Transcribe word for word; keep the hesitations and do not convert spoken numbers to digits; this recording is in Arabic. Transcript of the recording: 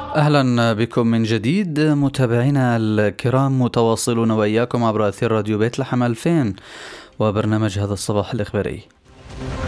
أهلا بكم من جديد متابعينا الكرام، متواصلون وإياكم عبر أثير راديو بيت لحم ألفين وبرنامج هذا الصباح الإخباري.